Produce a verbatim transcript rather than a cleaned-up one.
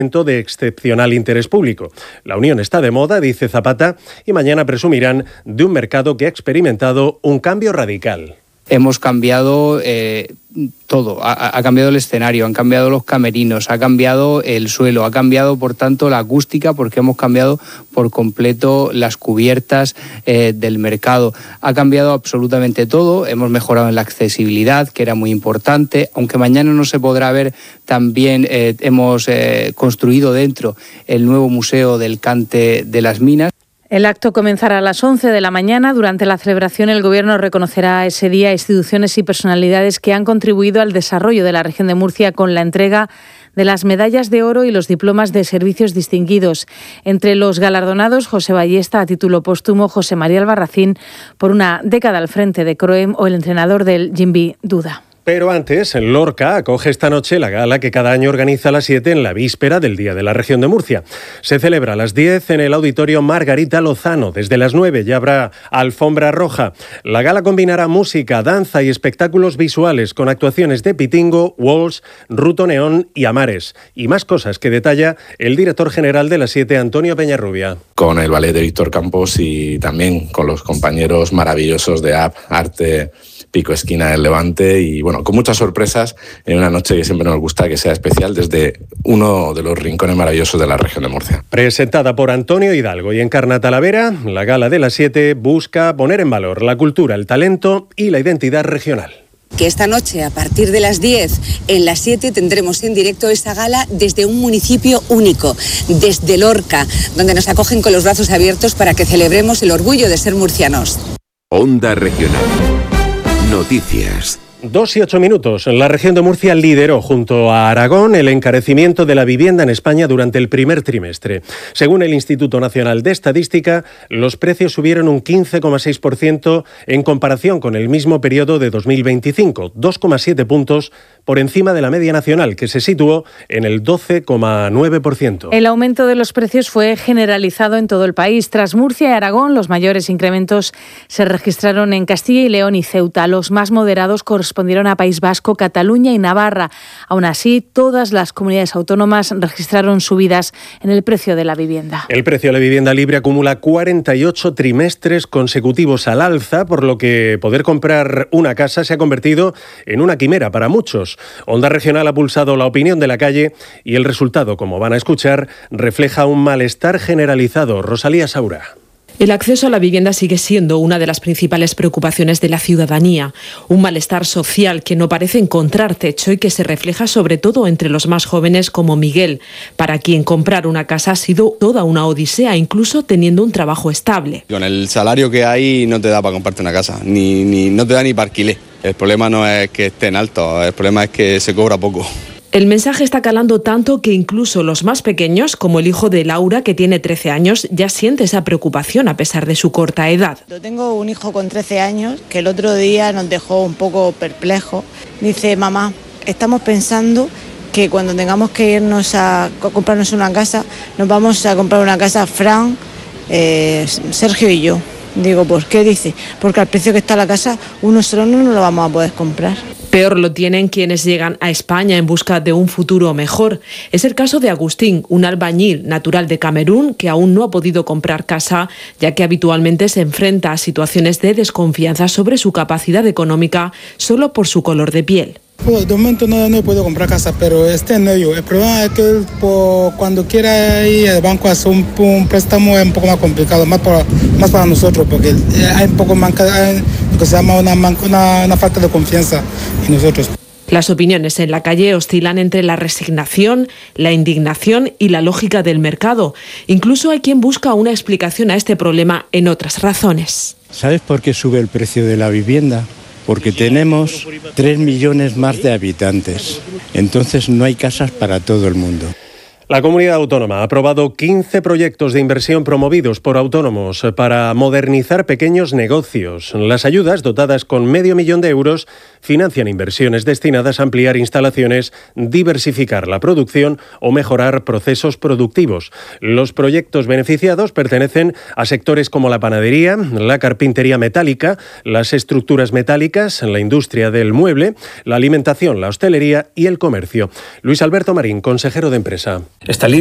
de excepcional interés público. La unión está de moda, dice Zapata, y mañana presumirán de un mercado que ha experimentado un cambio radical. Hemos cambiado eh, todo, ha, ha cambiado el escenario, han cambiado los camerinos, ha cambiado el suelo, ha cambiado por tanto la acústica porque hemos cambiado por completo las cubiertas eh, del mercado. Ha cambiado absolutamente todo, hemos mejorado en la accesibilidad, que era muy importante, aunque mañana no se podrá ver, también eh, hemos eh, construido dentro el nuevo Museo del Cante de las Minas. El acto comenzará a las once de la mañana. Durante la celebración, el Gobierno reconocerá ese día a instituciones y personalidades que han contribuido al desarrollo de la región de Murcia con la entrega de las medallas de oro y los diplomas de servicios distinguidos. Entre los galardonados, José Ballesta, a título póstumo, José María Albarracín, por una década al frente de Croem, o el entrenador del Jimby, Duda. Pero antes, Lorca acoge esta noche la gala que cada año organiza a las siete en la víspera del Día de la Región de Murcia. Se celebra a las diez en el Auditorio Margarita Lozano. Desde las nueve ya habrá alfombra roja. La gala combinará música, danza y espectáculos visuales con actuaciones de Pitingo, Walsh, Ruto Neón y Amares. Y más cosas que detalla el director general de las siete, Antonio Peñarrubia. Con el ballet de Víctor Campos y también con los compañeros maravillosos de A P, Arte, Pico Esquina del Levante, y bueno, con muchas sorpresas en una noche que siempre nos gusta que sea especial desde uno de los rincones maravillosos de la región de Murcia. Presentada por Antonio Hidalgo y Encarna Talavera, la gala de las siete busca poner en valor la cultura, el talento y la identidad regional. Que esta noche, a partir de las diez, en las siete, tendremos en directo esta gala desde un municipio único, desde Lorca, donde nos acogen con los brazos abiertos para que celebremos el orgullo de ser murcianos. Onda Regional. Noticias. Dos y ocho minutos. La región de Murcia lideró junto a Aragón el encarecimiento de la vivienda en España durante el primer trimestre. Según el Instituto Nacional de Estadística, los precios subieron un quince coma seis por ciento en comparación con el mismo periodo de dos mil veinticinco, dos coma siete puntos por encima de la media nacional, que se situó en el doce coma nueve por ciento. El aumento de los precios fue generalizado en todo el país. Tras Murcia y Aragón, los mayores incrementos se registraron en Castilla y León y Ceuta. Los más moderados correspondieron a País Vasco, Cataluña y Navarra. Aún así, todas las comunidades autónomas registraron subidas en el precio de la vivienda. El precio de la vivienda libre acumula cuarenta y ocho trimestres consecutivos al alza, por lo que poder comprar una casa se ha convertido en una quimera para muchos. Onda Regional ha pulsado la opinión de la calle y el resultado, como van a escuchar, refleja un malestar generalizado. Rosalía Saura. El acceso a la vivienda sigue siendo una de las principales preocupaciones de la ciudadanía, un malestar social que no parece encontrar techo y que se refleja sobre todo entre los más jóvenes como Miguel, para quien comprar una casa ha sido toda una odisea, incluso teniendo un trabajo estable. Con el salario que hay no te da para comprarte una casa, ni, ni no te da ni para alquiler. El problema no es que estén altos, el problema es que se cobra poco. El mensaje está calando tanto que incluso los más pequeños, como el hijo de Laura, que tiene trece años, ya siente esa preocupación a pesar de su corta edad. Yo tengo un hijo con trece años que el otro día nos dejó un poco perplejos. Dice, mamá, estamos pensando que cuando tengamos que irnos a comprarnos una casa, nos vamos a comprar una casa Fran, eh, Sergio y yo. Digo, ¿por qué? Dice, porque al precio que está la casa, uno solo no lo vamos a poder comprar. Peor lo tienen quienes llegan a España en busca de un futuro mejor. Es el caso de Agustín, un albañil natural de Camerún que aún no ha podido comprar casa, ya que habitualmente se enfrenta a situaciones de desconfianza sobre su capacidad económica solo por su color de piel. Pues de momento no, no puedo comprar casa, pero está en ello. El problema es que por, cuando quiera ir al banco a hacer un, un préstamo es un poco más complicado, más para, más para nosotros, porque hay un poco manca, hay lo que se llama una, una, una falta de confianza en nosotros. Las opiniones en la calle oscilan entre la resignación, la indignación y la lógica del mercado. Incluso hay quien busca una explicación a este problema en otras razones. ¿Sabes por qué sube el precio de la vivienda? Porque tenemos tres millones más de habitantes, entonces no hay casas para todo el mundo. La comunidad autónoma ha aprobado quince proyectos de inversión promovidos por autónomos para modernizar pequeños negocios. Las ayudas, dotadas con medio millón de euros, financian inversiones destinadas a ampliar instalaciones, diversificar la producción o mejorar procesos productivos. Los proyectos beneficiados pertenecen a sectores como la panadería, la carpintería metálica, las estructuras metálicas, la industria del mueble, la alimentación, la hostelería y el comercio. Luis Alberto Marín, consejero de Empresa. Esta